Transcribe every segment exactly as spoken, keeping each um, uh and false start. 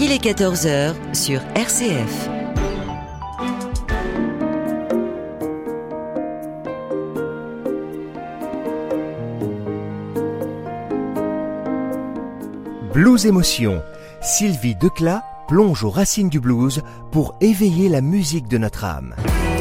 il est quatorze heures sur R C F. Blues Émotion. Sylvie Declat plonge aux racines du blues pour éveiller la musique de notre âme.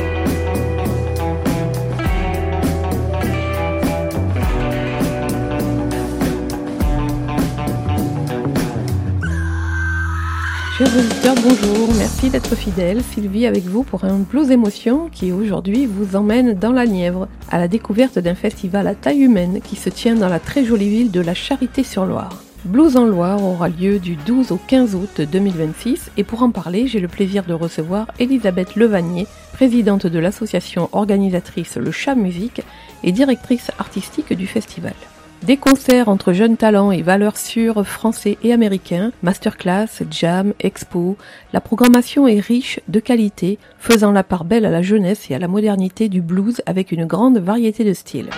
Chers auditeurs, bonjour, merci d'être fidèles. Sylvie avec vous pour un Blues Émotion qui aujourd'hui vous emmène dans la Nièvre, à la découverte d'un festival à taille humaine qui se tient dans la très jolie ville de la Charité-sur-Loire. Blues en Loire aura lieu du douze au quinze août deux mille vingt-six et pour en parler, j'ai le plaisir de recevoir Elisabeth Levanier, présidente de l'association organisatrice Le Chat Musique et directrice artistique du festival. Des concerts entre jeunes talents et valeurs sûres français et américains, masterclass, jam, expo, la programmation est riche de qualité, faisant la part belle à la jeunesse et à la modernité du blues avec une grande variété de styles.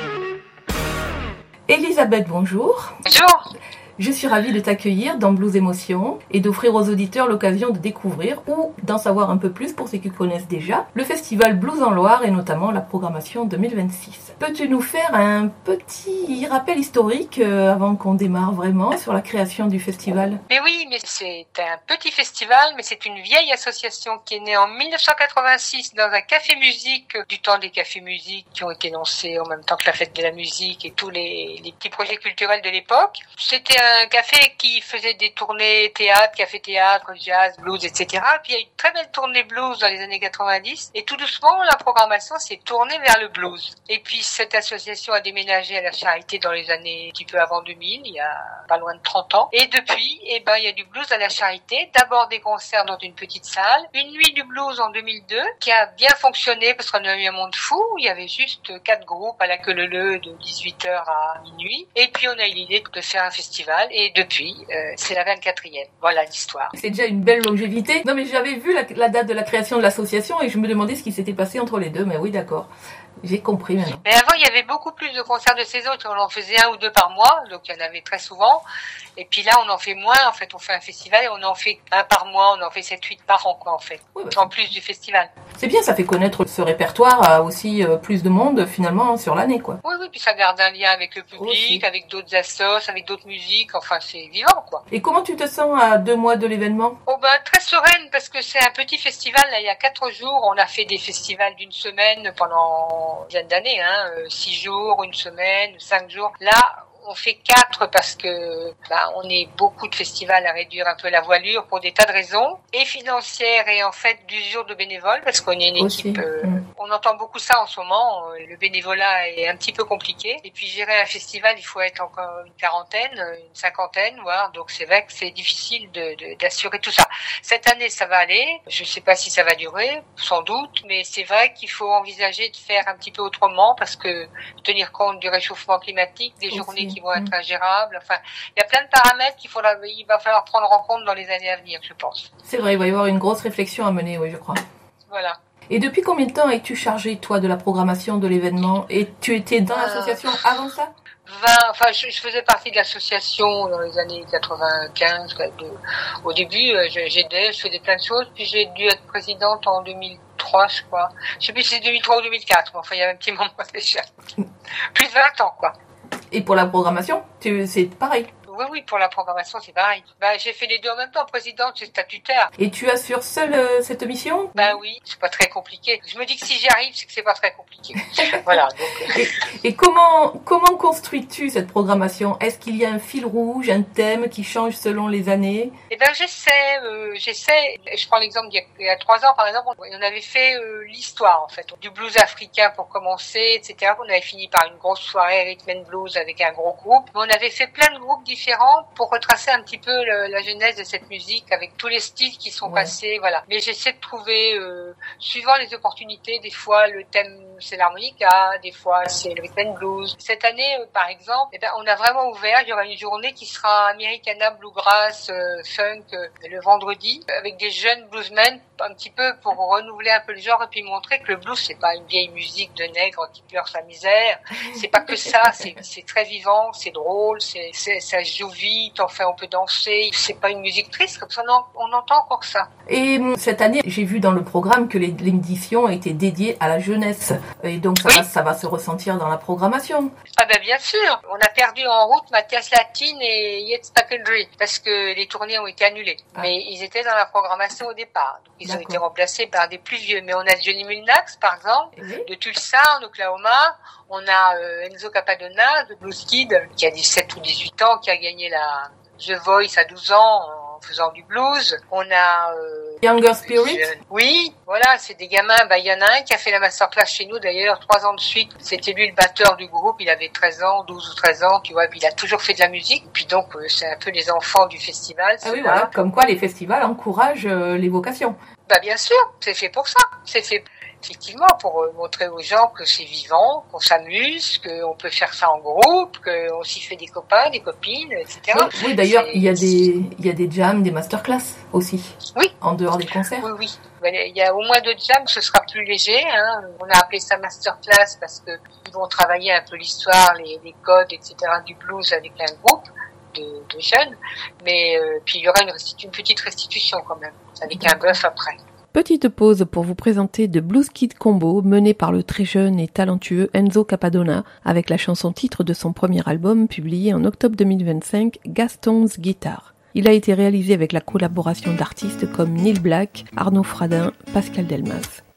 Elisabeth, bonjour. Bonjour. Je suis ravie de t'accueillir dans Blues Émotion et d'offrir aux auditeurs l'occasion de découvrir ou d'en savoir un peu plus pour ceux qui connaissent déjà le festival Blues en Loire et notamment la programmation deux mille vingt-six. Peux-tu nous faire un petit rappel historique euh, avant qu'on démarre vraiment sur la création du festival ? Mais oui, mais c'est un petit festival, mais c'est une vieille association qui est née en mille neuf cent quatre-vingt-six dans un café-musique du temps des cafés-musiques qui ont été lancés en même temps que la fête de la musique et tous les, les petits projets culturels de l'époque. C'était un café qui faisait des tournées théâtre, café-théâtre, jazz, blues, et cetera. Puis il y a eu une très belle tournée blues dans les années quatre-vingt-dix. Et tout doucement, la programmation s'est tournée vers le blues. Et puis cette association a déménagé à la Charité dans les années un petit peu avant deux mille, il y a pas loin de trente ans. Et depuis, eh ben, il y a du blues à la Charité. D'abord des concerts dans une petite salle. Une nuit du blues en deux mille deux, qui a bien fonctionné parce qu'on a eu un monde fou. Il y avait juste quatre groupes à la queue leu de dix-huit heures à minuit. Et puis on a eu l'idée de faire un festival. Et depuis, euh, c'est la vingt-quatrième. Voilà l'histoire. C'est déjà une belle longévité. Non mais j'avais vu la, la date de la création de l'association et je me demandais ce qui s'était passé entre les deux. Mais oui, d'accord. J'ai compris maintenant. Mais avant, il y avait beaucoup plus de concerts de saison. On en faisait un ou deux par mois. Donc, il y en avait très souvent. Et puis là, on en fait moins. En fait, on fait un festival et on en fait un par mois. On en fait sept, huit par an, quoi, en fait. Oui, bah, en plus du festival. C'est bien, ça fait connaître ce répertoire à aussi euh, plus de monde, finalement, sur l'année, quoi. Oui, oui. Puis ça garde un lien avec le public, aussi. Avec d'autres assos, avec d'autres musiques. Enfin, c'est vivant, quoi. Et comment tu te sens à deux mois de l'événement ? Oh, ben, très sereine parce que c'est un petit festival. Là, il y a quatre jours, on a fait des festivals d'une semaine pendant une dizaine d'années, hein, euh, six jours, une semaine, cinq jours. Là, on fait quatre parce que bah, on est beaucoup de festivals à réduire un peu la voilure pour des tas de raisons, et financières et en fait d'usure de bénévoles parce qu'on est une Aussi. équipe. Euh, mmh. On entend beaucoup ça en ce moment. Euh, le bénévolat est un petit peu compliqué. Et puis gérer un festival, il faut être encore une quarantaine, une cinquantaine, voire. Donc c'est vrai que c'est difficile de, de, d'assurer tout ça. Cette année, ça va aller. Je ne sais pas si ça va durer, sans doute, mais c'est vrai qu'il faut envisager de faire un petit peu autrement parce que tenir compte du réchauffement climatique, des Aussi. journées qui vont être ingérables. Enfin, il y a plein de paramètres qu'il faudra, il va falloir prendre en compte dans les années à venir, je pense. C'est vrai, il va y avoir une grosse réflexion à mener, oui, je crois. Voilà. Et depuis combien de temps es-tu chargée, toi, de la programmation de l'événement ? Et tu étais dans euh... l'association avant ça ? vingt, enfin, je, je faisais partie de l'association dans les années quatre-vingt-quinze. De, au début, j'aidais, je faisais plein de choses. Puis j'ai dû être présidente en deux mille trois, je crois. Je sais plus si c'est deux mille trois ou deux mille quatre. Mais enfin, il y a un petit moment déjà. Plus de vingt ans, quoi. Et pour la programmation, tu, c'est pareil. Oui, oui, pour la programmation, c'est pareil. Bah, j'ai fait les deux en même temps, présidente, c'est statutaire. Et tu assures seule euh, cette mission ? Bah oui, c'est pas très compliqué. Je me dis que si j'y arrive, c'est que c'est pas très compliqué. Voilà. Donc... Et, et comment comment construis-tu cette programmation ? Est-ce qu'il y a un fil rouge, un thème qui change selon les années ? Eh ben, j'essaie, euh, j'essaie. Je prends l'exemple d'il y a, il y a trois ans, par exemple, on avait fait euh, l'histoire, en fait, du blues africain pour commencer, et cetera. On avait fini par une grosse soirée rhythm and blues avec un gros groupe. Mais on avait fait plein de groupes différents pour retracer un petit peu le, la genèse de cette musique avec tous les styles qui sont ouais. passés, voilà. Mais j'essaie de trouver, euh, suivant les opportunités, des fois le thème c'est l'harmonica, des fois c'est le rhythm and blues. Cette année, euh, par exemple, eh ben, on a vraiment ouvert. Il y aura une journée qui sera Americana, bluegrass, euh, funk euh, le vendredi, avec des jeunes bluesmen, un petit peu pour renouveler un peu le genre et puis montrer que le blues c'est pas une vieille musique de nègre qui pleure sa misère. C'est pas que ça. C'est, c'est très vivant, c'est drôle, c'est, c'est, ça joue vite. Enfin, on peut danser. C'est pas une musique triste comme ça. Non, on entend encore ça. Et cette année, j'ai vu dans le programme que les, l'édition était dédiée à la jeunesse. Et donc, ça, oui. va, ça va se ressentir dans la programmation. Ah ben, bien sûr. On a perdu en route Mathias Latine et Yates Packendry parce que les tournées ont été annulées. Ah. Mais ils étaient dans la programmation au départ. Donc, ils D'accord. ont été remplacés par des plus vieux. Mais on a Johnny Mulnax, par exemple, oui. de Tulsa, en Oklahoma. On a euh, Enzo Capadonna, de Blues Kid, qui a dix-sept ou dix-huit ans, qui a gagné la The Voice à douze ans en faisant du blues. On a... Euh, Younger Spirit. Oui, voilà, c'est des gamins. Bah, il y en a un qui a fait la masterclass chez nous, d'ailleurs, trois ans de suite. C'était lui le batteur du groupe. Il avait treize ans, douze ou treize ans, tu vois. Puis il a toujours fait de la musique. Puis donc, euh, c'est un peu les enfants du festival. Ah oui, voilà. Comme quoi les festivals encouragent euh, les vocations. Bah, bien sûr, c'est fait pour ça. C'est fait effectivement pour montrer aux gens que c'est vivant, qu'on s'amuse, qu'on peut faire ça en groupe, qu'on s'y fait des copains, des copines, et cetera. Oui, oui d'ailleurs, c'est... il y a des, il y a des jams, des masterclass aussi. Oui. En dehors des concerts. Oui, oui. Il y a au moins deux jams, ce sera plus léger, hein. On a appelé ça masterclass parce que ils vont travailler un peu l'histoire, les, les codes, et cetera du blues avec un groupe de, de jeunes. Mais, euh, puis il y aura une, restitu- une petite restitution quand même, avec un bœuf après. Petite pause pour vous présenter The Blues Kid Combo mené par le très jeune et talentueux Enzo Capadonna avec la chanson titre de son premier album publié en octobre deux mille vingt-cinq, Gaston's Guitar. Il a été réalisé avec la collaboration d'artistes comme Neil Black, Arnaud Fradin, Pascal Delmas.